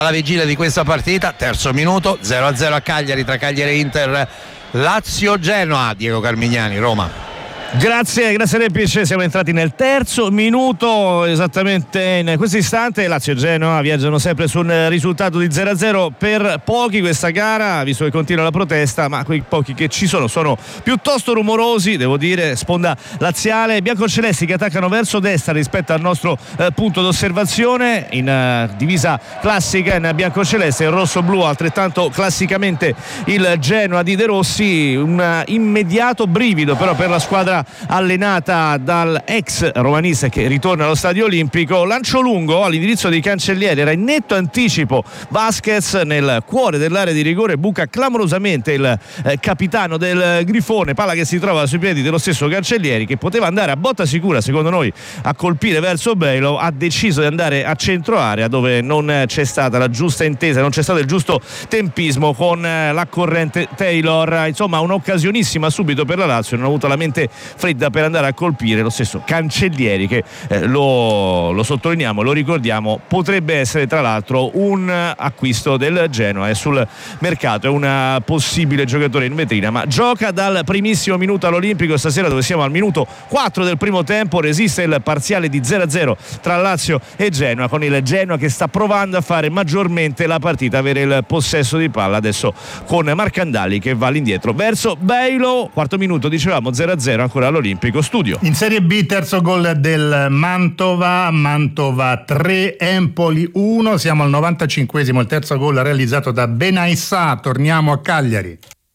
alla vigilia di questa partita. Terzo minuto, 0-0 a Cagliari, tra Cagliari e Inter. Lazio-Genoa, Diego Carmignani, Roma. Grazie Repic, siamo entrati nel terzo minuto, esattamente in questo istante. Lazio e Genoa viaggiano sempre sul risultato di 0-0 per pochi questa gara, visto che continua la protesta, ma quei pochi che ci sono piuttosto rumorosi, devo dire. Sponda laziale, biancocelesti che attaccano verso destra rispetto al nostro punto d'osservazione, in divisa classica in biancoceleste, il rosso-blu altrettanto classicamente il Genoa di De Rossi. Un immediato brivido però per la squadra allenata dal ex romanista che ritorna allo Stadio Olimpico. Lancio lungo all'indirizzo dei cancellieri, era in netto anticipo Vasquez nel cuore dell'area di rigore, buca clamorosamente il capitano del Grifone, palla che si trova sui piedi dello stesso Cancellieri, che poteva andare a botta sicura secondo noi a colpire verso Beilo, ha deciso di andare a centro area dove non c'è stata la giusta intesa, non c'è stato il giusto tempismo con l'accorrente Taylor. Insomma, un'occasionissima subito per la Lazio, non ha avuto la mente fredda per andare a colpire lo stesso Cancellieri che lo sottolineiamo, lo ricordiamo, potrebbe essere tra l'altro un acquisto del Genoa, è sul mercato, è un possibile giocatore in vetrina, ma gioca dal primissimo minuto all'Olimpico stasera, dove siamo al minuto 4 del primo tempo. Resiste il parziale di 0-0 tra Lazio e Genoa, con il Genoa che sta provando a fare maggiormente la partita, avere il possesso di palla adesso con Marcandali che va all'indietro verso Beilo. Quarto minuto, dicevamo 0-0 ancora all'Olimpico Studio. In Serie B terzo gol del Mantova 3 Empoli 1, siamo al 95esimo, il terzo gol realizzato da Benaissà. Torniamo a Cagliari.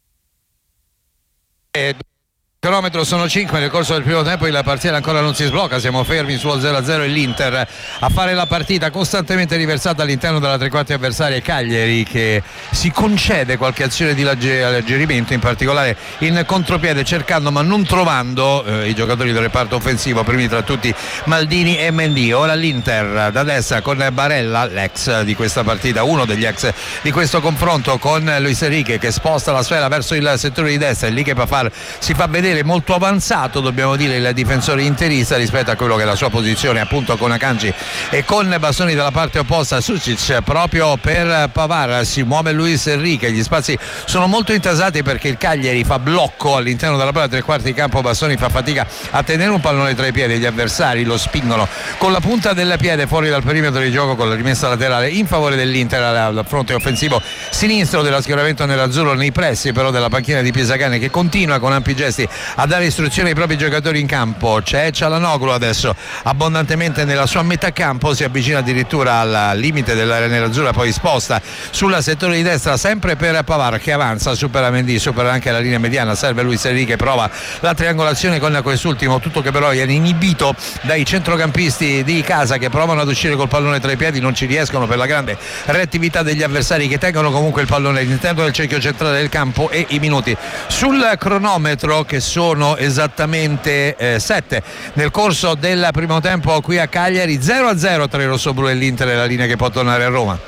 Il cronometro sono 5 nel corso del primo tempo, il parziale ancora non si sblocca, siamo fermi sul 0-0 e l'Inter a fare la partita costantemente riversata all'interno della tre quarti avversaria. Cagliari che si concede qualche azione di alleggerimento, in particolare in contropiede, cercando ma non trovando i giocatori del reparto offensivo, primi tra tutti Maldini e Mendy. Ora l'Inter da destra con Barella, l'ex di questa partita, uno degli ex di questo confronto, con Luis Enrique che sposta la sfera verso il settore di destra, e lì che Pafar si fa vedere molto avanzato, dobbiamo dire, il difensore interista rispetto a quello che è la sua posizione appunto con Akanji e con bastoni dalla parte opposta Sucic. Proprio per Pavard si muove Luis Enrique, gli spazi sono molto intasati perché il Cagliari fa blocco all'interno della propria tre quarti di campo. Bastoni fa fatica a tenere un pallone tra i piedi, gli avversari lo spingono con la punta del piede fuori dal perimetro di gioco, con la rimessa laterale in favore dell'Inter al fronte offensivo sinistro della schieramento nerazzurro, nei pressi però della panchina di Pisacane, che continua con ampi gesti a dare istruzioni ai propri giocatori in campo. C'è Cialanoglu adesso abbondantemente nella sua metà campo, si avvicina addirittura al limite dell'area nerazzurra, poi sposta sul settore di destra sempre per Pavard che avanza, supera Mendy, supera anche la linea mediana, serve Luis Enrique, prova la triangolazione con quest'ultimo, tutto che però è inibito dai centrocampisti di casa che provano ad uscire col pallone tra i piedi, non ci riescono per la grande reattività degli avversari che tengono comunque il pallone all'interno del cerchio centrale del campo. E i minuti sul cronometro, che sono esattamente 7 nel corso del primo tempo qui a Cagliari. 0-0 tra il rossoblu e l'Inter, la linea che può tornare a Roma.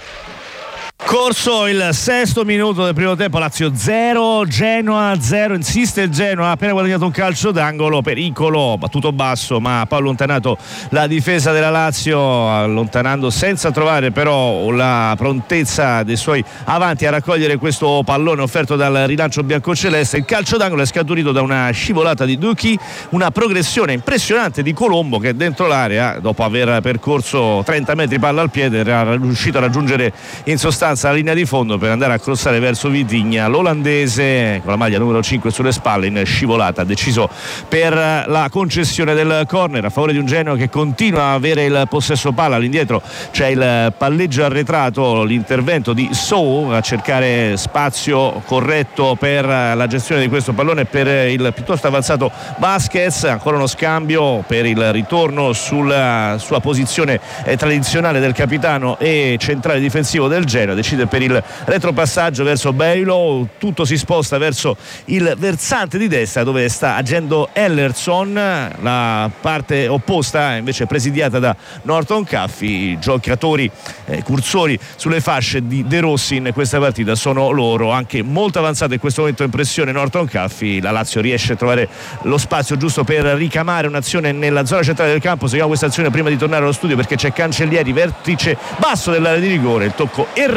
Corso il sesto minuto del primo tempo, Lazio 0, Genoa 0, insiste il Genoa, ha appena guadagnato un calcio d'angolo, pericolo, battuto basso ma poi allontanato la difesa della Lazio, allontanando senza trovare però la prontezza dei suoi avanti a raccogliere questo pallone offerto dal rilancio biancoceleste. Il calcio d'angolo è scaturito da una scivolata di Duchi, una progressione impressionante di Colombo che dentro l'area, dopo aver percorso 30 metri palla al piede, era riuscito a raggiungere in sostanza la linea di fondo per andare a crossare verso Vitigna. L'olandese con la maglia numero 5 sulle spalle in scivolata ha deciso per la concessione del corner a favore di un Genoa che continua a avere il possesso palla. All'indietro c'è il palleggio arretrato, l'intervento di Sou a cercare spazio corretto per la gestione di questo pallone per il piuttosto avanzato Vasquez. Ancora uno scambio per il ritorno sulla sua posizione tradizionale del capitano e centrale difensivo del Genoa. decide per il retropassaggio verso Beilo, tutto si sposta verso il versante di destra dove sta agendo Ellerson, la parte opposta invece presidiata da Norton Caffi. I giocatori cursori sulle fasce di De Rossi in questa partita sono loro, anche molto avanzato in questo momento in pressione Norton Caffi. La Lazio riesce a trovare lo spazio giusto per ricamare un'azione nella zona centrale del campo. Seguiamo questa azione prima di tornare allo studio perché c'è Cancellieri, vertice basso dell'area di rigore, il tocco